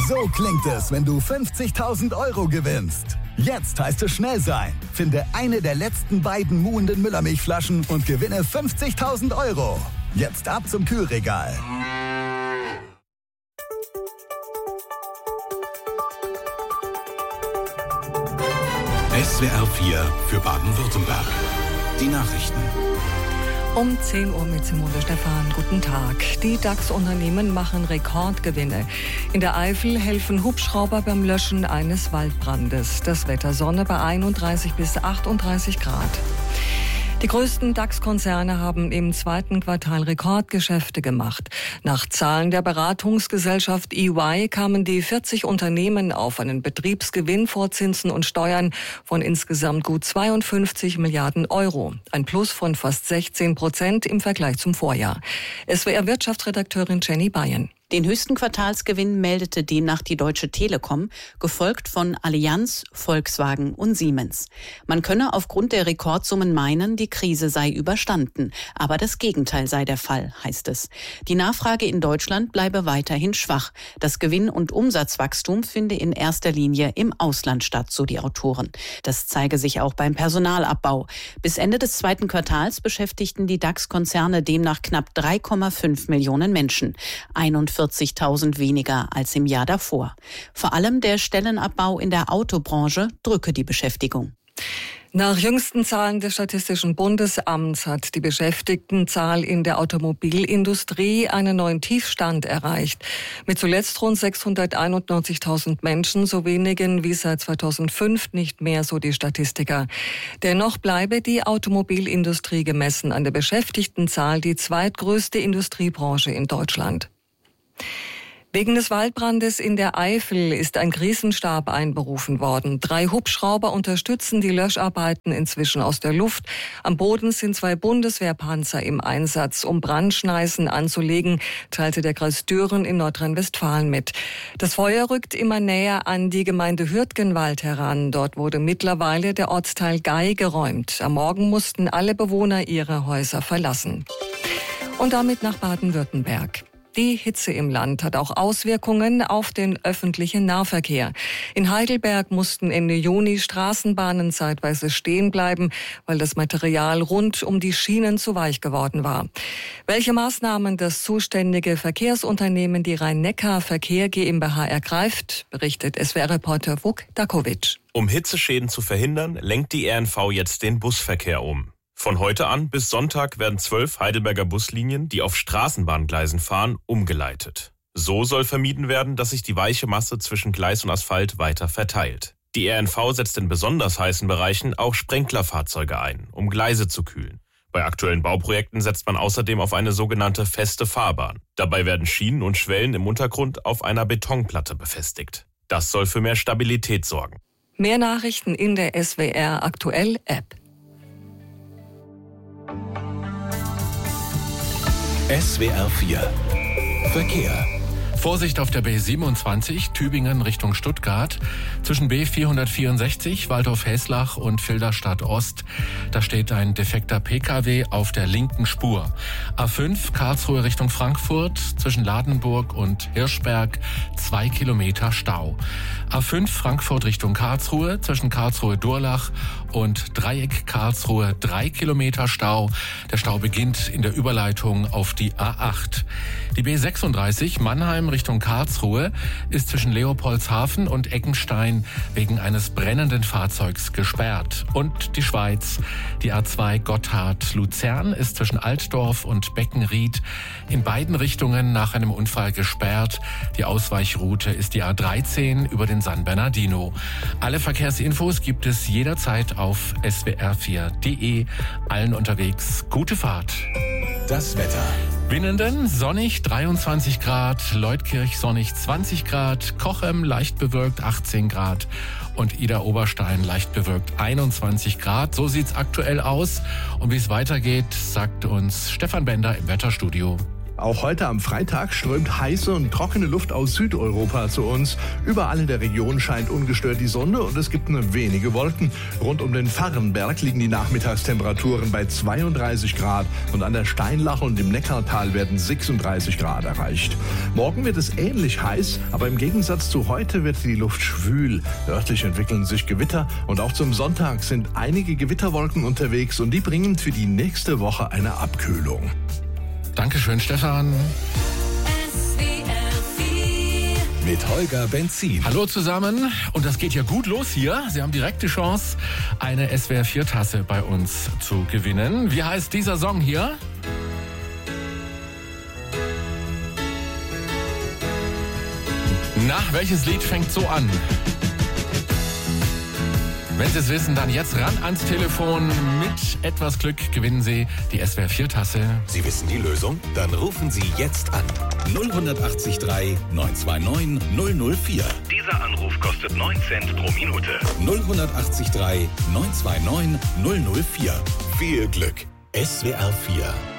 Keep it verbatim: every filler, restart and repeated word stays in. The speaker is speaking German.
So klingt es, wenn du fünfzigtausend Euro gewinnst. Jetzt heißt es schnell sein. Finde eine der letzten beiden muhenden Müllermilchflaschen und gewinne fünfzigtausend Euro. Jetzt ab zum Kühlregal. S W R vier für Baden-Württemberg. Die Nachrichten. Um zehn Uhr mit Simone Stephan. Guten Tag. Die DAX-Unternehmen machen Rekordgewinne. In der Eifel helfen Hubschrauber beim Löschen eines Waldbrandes. Das Wetter Sonne bei einunddreißig bis achtunddreißig Grad. Die größten DAX-Konzerne haben im zweiten Quartal Rekordgeschäfte gemacht. Nach Zahlen der Beratungsgesellschaft E Y kamen die vierzig Unternehmen auf einen Betriebsgewinn vor Zinsen und Steuern von insgesamt gut zweiundfünfzig Milliarden Euro. Ein Plus von fast sechzehn Prozent im Vergleich zum Vorjahr. S W R-Wirtschaftsredakteurin Jenny Bayern. Den höchsten Quartalsgewinn meldete demnach die Deutsche Telekom, gefolgt von Allianz, Volkswagen und Siemens. Man könne aufgrund der Rekordsummen meinen, die Krise sei überstanden. Aber das Gegenteil sei der Fall, heißt es. Die Nachfrage in Deutschland bleibe weiterhin schwach. Das Gewinn- und Umsatzwachstum finde in erster Linie im Ausland statt, so die Autoren. Das zeige sich auch beim Personalabbau. Bis Ende des zweiten Quartals beschäftigten die DAX-Konzerne demnach knapp drei Komma fünf Millionen Menschen. vierzigtausend weniger als im Jahr davor. Vor allem der Stellenabbau in der Autobranche drücke die Beschäftigung. Nach jüngsten Zahlen des Statistischen Bundesamts hat die Beschäftigtenzahl in der Automobilindustrie einen neuen Tiefstand erreicht. Mit zuletzt rund sechshunderteinundneunzigtausend Menschen, so wenigen wie seit zweitausendfünf nicht mehr, so die Statistiker. Dennoch bleibe die Automobilindustrie gemessen an der Beschäftigtenzahl die zweitgrößte Industriebranche in Deutschland. Wegen des Waldbrandes in der Eifel ist ein Krisenstab einberufen worden. Drei Hubschrauber unterstützen die Löscharbeiten inzwischen aus der Luft. Am Boden sind zwei Bundeswehrpanzer im Einsatz, um Brandschneisen anzulegen, teilte der Kreis Düren in Nordrhein-Westfalen mit. Das Feuer rückt immer näher an die Gemeinde Hürtgenwald heran. Dort wurde mittlerweile der Ortsteil Gei geräumt. Am Morgen mussten alle Bewohner ihre Häuser verlassen. Und damit nach Baden-Württemberg. Die Hitze im Land hat auch Auswirkungen auf den öffentlichen Nahverkehr. In Heidelberg mussten Ende Juni Straßenbahnen zeitweise stehen bleiben, weil das Material rund um die Schienen zu weich geworden war. Welche Maßnahmen das zuständige Verkehrsunternehmen die Rhein-Neckar-Verkehr GmbH ergreift, berichtet S W R-Reporter Vuk Dakovic. Um Hitzeschäden zu verhindern, lenkt die R N V jetzt den Busverkehr um. Von heute an bis Sonntag werden zwölf Heidelberger Buslinien, die auf Straßenbahngleisen fahren, umgeleitet. So soll vermieden werden, dass sich die weiche Masse zwischen Gleis und Asphalt weiter verteilt. Die R N V setzt in besonders heißen Bereichen auch Sprenklerfahrzeuge ein, um Gleise zu kühlen. Bei aktuellen Bauprojekten setzt man außerdem auf eine sogenannte feste Fahrbahn. Dabei werden Schienen und Schwellen im Untergrund auf einer Betonplatte befestigt. Das soll für mehr Stabilität sorgen. Mehr Nachrichten in der S W R Aktuell App. S W R vier Verkehr. Vorsicht auf der B siebenundzwanzig, Tübingen Richtung Stuttgart. Zwischen B vierhundertvierundsechzig, Waldorf-Heslach und Filderstadt Ost. Da steht ein defekter P K W auf der linken Spur. A fünf, Karlsruhe Richtung Frankfurt. Zwischen Ladenburg und Hirschberg zwei Kilometer Stau. A fünf, Frankfurt Richtung Karlsruhe. Zwischen Karlsruhe-Durlach und Dreieck Karlsruhe drei Kilometer Stau. Der Stau beginnt in der Überleitung auf die A acht. Die B sechsunddreißig, Mannheim Richtung Karlsruhe ist zwischen Leopoldshafen und Eckenstein wegen eines brennenden Fahrzeugs gesperrt. Und die Schweiz, die A zwei Gotthard-Luzern ist zwischen Altdorf und Beckenried in beiden Richtungen nach einem Unfall gesperrt. Die Ausweichroute ist die A dreizehn über den San Bernardino. Alle Verkehrsinfos gibt es jederzeit auf S W R vier Punkt de. Allen unterwegs gute Fahrt. Das Wetter. Winnenden sonnig dreiundzwanzig Grad, Leutkirch sonnig zwanzig Grad, Cochem leicht bewölkt achtzehn Grad und Idar-Oberstein leicht bewölkt einundzwanzig Grad. So sieht's aktuell aus. Und wie es weitergeht, sagt uns Stefan Bender im Wetterstudio. Auch heute am Freitag strömt heiße und trockene Luft aus Südeuropa zu uns. Überall in der Region scheint ungestört die Sonne und es gibt nur wenige Wolken. Rund um den Varrenberg liegen die Nachmittagstemperaturen bei zweiunddreißig Grad und an der Steinlache und im Neckartal werden sechsunddreißig Grad erreicht. Morgen wird es ähnlich heiß, aber im Gegensatz zu heute wird die Luft schwül. Örtlich entwickeln sich Gewitter und auch zum Sonntag sind einige Gewitterwolken unterwegs und die bringen für die nächste Woche eine Abkühlung. Dankeschön, Stefan. Mit Holger Benzin. Hallo zusammen. Und das geht ja gut los hier. Sie haben direkt die Chance, eine S W R vier Tasse bei uns zu gewinnen. Wie heißt dieser Song hier? Na, welches Lied fängt so an? Wenn Sie es wissen, dann jetzt ran ans Telefon. Mit etwas Glück gewinnen Sie die S W R vier Tasse. Sie wissen die Lösung? Dann rufen Sie jetzt an. null acht drei neun zwei neun null null vier. Dieser Anruf kostet neun Cent pro Minute. null acht drei neun zwei neun null null vier. Viel Glück. S W R vier.